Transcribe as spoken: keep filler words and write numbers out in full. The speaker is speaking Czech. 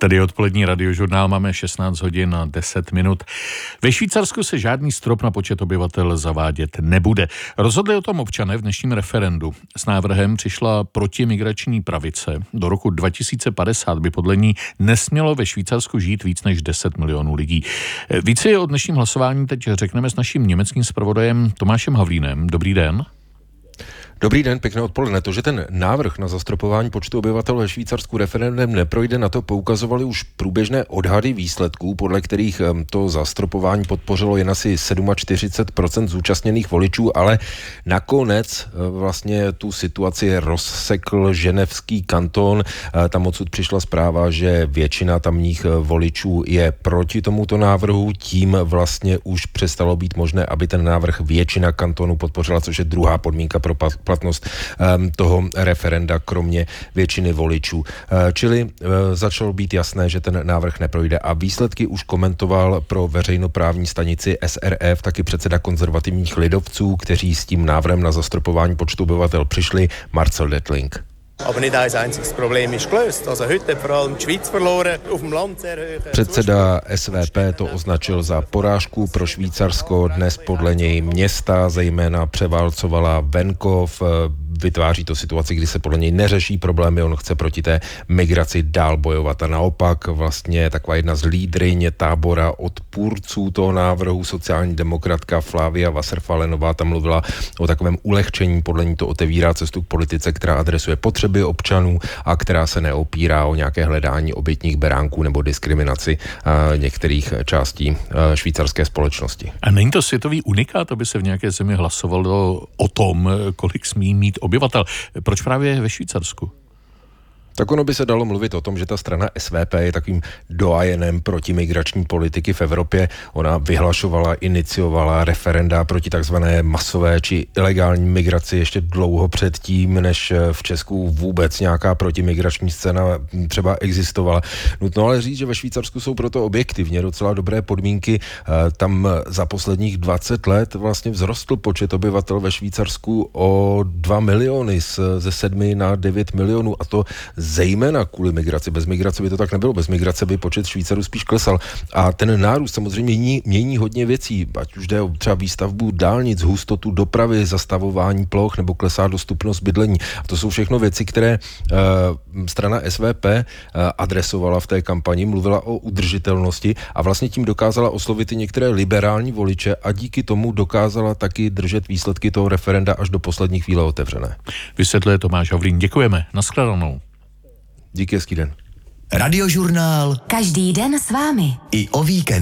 Tady odpolední radiožurnál, máme šestnáct hodin a deset minut. Ve Švýcarsku se žádný strop na počet obyvatel zavádět nebude. Rozhodli o tom občané v dnešním referendu. S návrhem přišla protimigrační pravice. Do roku dva tisíce padesát by podle ní nesmělo ve Švýcarsku žít víc než deset milionů lidí. Více o dnešním hlasování teď řekneme s naším německým zpravodajem Tomášem Havlínem. Dobrý den. Dobrý den, pěkné odpoledne. To, že ten návrh na zastropování počtu obyvatel ve Švýcarsku referendem neprojde, na to poukazovaly už průběžné odhady výsledků, podle kterých to zastropování podpořilo jen asi čtyřicet sedm procent zúčastněných voličů, ale nakonec vlastně tu situaci rozsekl ženevský kanton. Tam odsud přišla zpráva, že většina tamních voličů je proti tomuto návrhu, tím vlastně už přestalo být možné, aby ten návrh většina kantonu podpořila, což je druhá podmínka pro platnost um, toho referenda, kromě většiny voličů. Uh, čili uh, začalo být jasné, že ten návrh neprojde a výsledky už komentoval pro veřejnoprávní stanici S R F taky předseda konzervativních lidovců, kteří s tím návrhem na zastropování počtu obyvatel přišli, Marcel Dettling. Předseda S V P to označil za porážku pro Švýcarsko. Dnes podle něj města zejména převálcovala venkov. Vytváří to situaci, kdy se podle něj neřeší problémy, on chce proti té migraci dál bojovat. A naopak vlastně taková jedna z lídryň tábora odpůrců toho návrhu, sociální demokratka Flavia Wasserfallenová, tam mluvila o takovém ulehčení, podle ní to otevírá cestu k politice, která adresuje potřeby občanů a která se neopírá o nějaké hledání obětních beránků nebo diskriminaci uh, některých částí uh, švýcarské společnosti. A není to světový unikát, aby se v nějaké zemi hlasovalo o tom, kolik smí mít obyvatel? Proč právě ve Švýcarsku? Tak ono by se dalo mluvit o tom, že ta strana S V P je takovým doajenem protimigrační politiky v Evropě. Ona vyhlašovala, iniciovala referenda proti takzvané masové či ilegální migraci ještě dlouho předtím, než v Česku vůbec nějaká protimigrační scéna třeba existovala. Nutno ale říct, že ve Švýcarsku jsou proto objektivně docela dobré podmínky. Tam za posledních dvacet let vlastně vzrostl počet obyvatel ve Švýcarsku o dva miliony ze sedmi na devět milionů a to zejména kvůli migraci. Bez migrace by to tak nebylo. Bez migrace by počet Švýcarů spíš klesal. A ten nárůst samozřejmě mění, mění hodně věcí. Ať už jde o třeba výstavbu dálnic, hustotu dopravy, zastavování ploch nebo klesá dostupnost bydlení. A to jsou všechno věci, které uh, strana S V P uh, adresovala v té kampani, mluvila o udržitelnosti a vlastně tím dokázala oslovit i některé liberální voliče a díky tomu dokázala taky držet výsledky toho referenda až do poslední chvíle otevřené. Vysvětluje Tomáš Havlín. Děkujeme. Nashledanou. Díky, hezký den. Radiožurnál. Každý den s vámi. I o víkendu.